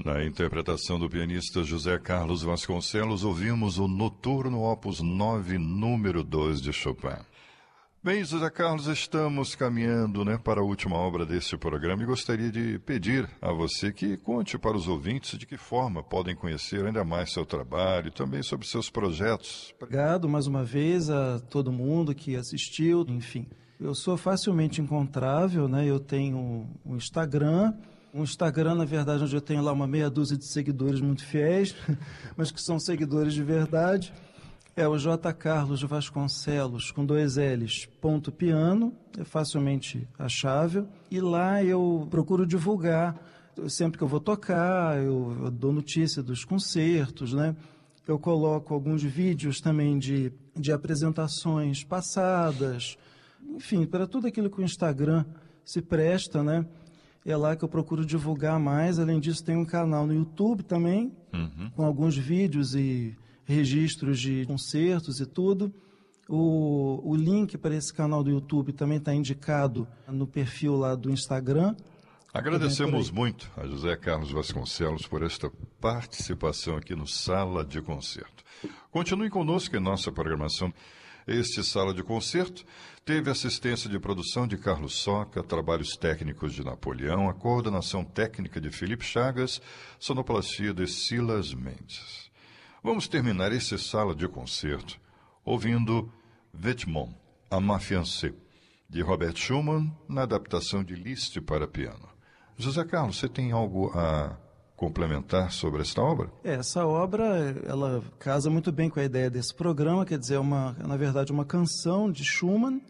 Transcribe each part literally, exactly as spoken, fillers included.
Na interpretação do pianista José Carlos Vasconcelos, ouvimos o Noturno Opus nove, número dois de Chopin. Bem, José Carlos, estamos caminhando, né, para a última obra desse programa e gostaria de pedir a você que conte para os ouvintes de que forma podem conhecer ainda mais seu trabalho e também sobre seus projetos. Obrigado mais uma vez a todo mundo que assistiu, enfim. Eu sou facilmente encontrável, né, eu tenho um Instagram, um Instagram, na verdade, onde eu tenho lá uma meia dúzia de seguidores muito fiéis, mas que são seguidores de verdade. É o J. Carlos Vasconcelos, com dois L's, ponto piano, é facilmente achável. E lá eu procuro divulgar, sempre que eu vou tocar, eu, eu dou notícia dos concertos, né? Eu coloco alguns vídeos também de, de apresentações passadas, enfim, para tudo aquilo que o Instagram se presta, né? É lá que eu procuro divulgar mais. Além disso, tem um canal no YouTube também, uhum. com alguns vídeos e registros de concertos e tudo. O, o link para esse canal do YouTube também está indicado no perfil lá do Instagram. Agradecemos muito a José Carlos Vasconcelos por esta participação aqui no Sala de Concerto. Continue conosco em nossa programação. Este Sala de Concerto teve assistência de produção de Carlos Soca, trabalhos técnicos de Napoleão, a coordenação técnica de Felipe Chagas, sonoplastia de Silas Mendes. Vamos terminar esse Sala de Concerto ouvindo Vetements, a Ma Fiancée, de Robert Schumann, na adaptação de Liszt para piano. José Carlos, você tem algo a complementar sobre esta obra? É, essa obra, ela casa muito bem com a ideia desse programa, quer dizer, é uma, na verdade, uma canção de Schumann,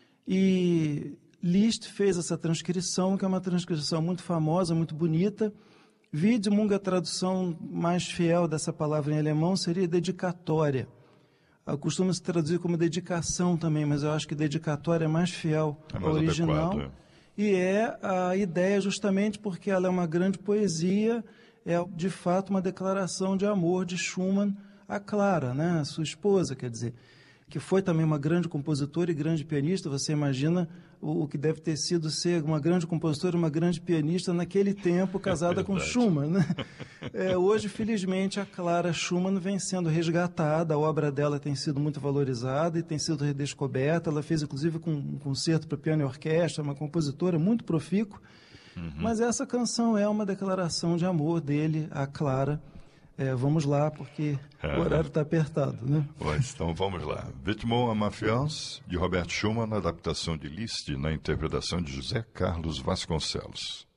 e Liszt fez essa transcrição, que é uma transcrição muito famosa, muito bonita. Widmung, a tradução mais fiel dessa palavra em alemão seria dedicatória. Costuma-se traduzir como dedicação também, mas eu acho que dedicatória é mais fiel é mais ao original. Adequado, é. E é a ideia justamente porque ela é uma grande poesia, é de fato uma declaração de amor de Schumann a Clara, né, a sua esposa, quer dizer, que foi também uma grande compositora e grande pianista. Você imagina o, o que deve ter sido ser uma grande compositora e uma grande pianista naquele tempo, casada é com Schumann, né? É, hoje, felizmente, a Clara Schumann vem sendo resgatada, a obra dela tem sido muito valorizada e tem sido redescoberta. Ela fez, inclusive, com um concerto para piano e orquestra, uma compositora muito profícua. Uhum. Mas essa canção é uma declaração de amor dele à Clara. É, vamos lá, porque é. o horário está apertado, né? Pois, então vamos lá. Vetements, a Ma Fiancée, de Robert Schumann, na adaptação de Liszt, na interpretação de José Carlos Vasconcelos.